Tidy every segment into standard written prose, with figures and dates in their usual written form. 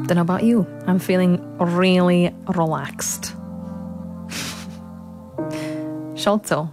Don't know about you. I'm feeling really relaxed. Sholto,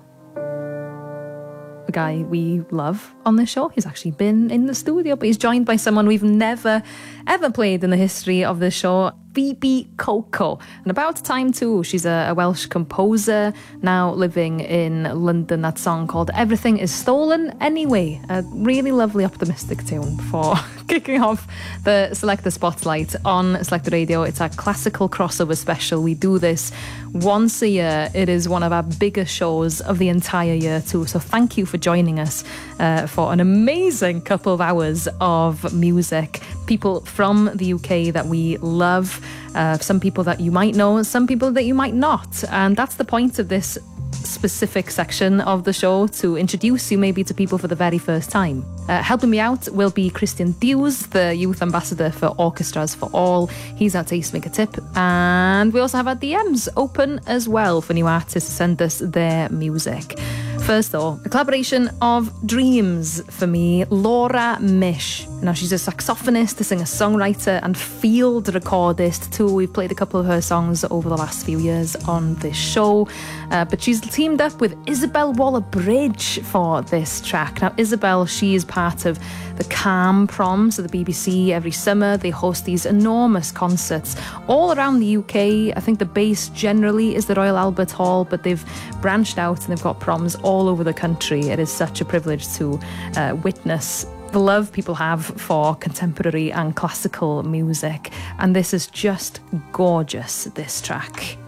a guy we love on this show. He's actually been in the studio, but he's joined by someone we've never, ever played in the history of this show, Phoebe Coco. And about time too. She's a Welsh composer, now living in London. That song called Everything Is Stolen Anyway. A really lovely optimistic tune for kicking off the Selector Spotlight on Selector Radio. It's our classical crossover special. We do this once a year. It is one of our biggest shows of the entire year too. So thank you for joining us for an amazing couple of hours of music. People from the UK that we love, some people that you might know, some people that you might not. And that's the point of this specific section of the show, to introduce you maybe to people for the very first time. Helping me out will be Christian Dews, the youth ambassador for Orchestras for All. He's our tastemaker tip. And we also have our DMs open as well for new artists to send us their music. First though, a collaboration of dreams for me, Laura Mish. Now she's a saxophonist, a singer-songwriter and field recordist too. We've played a couple of her songs over the last few years on this show. But she's teamed up with Isabel Waller-Bridge for this track. Now Isabel, she is part of the Calm Proms of the BBC. Every summer they host these enormous concerts all around the UK. I think the base generally is the Royal Albert Hall, but they've branched out and they've got proms all over the country. It is such a privilege to witness the love people have for contemporary and classical music. And this is just gorgeous, this track.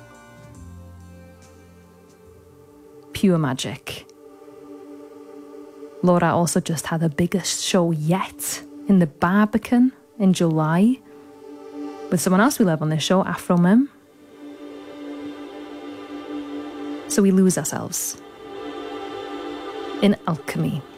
Pure magic. Laura also just had her biggest show yet in the Barbican in July with someone else we love on this show, Afro Mim. So we lose ourselves in alchemy.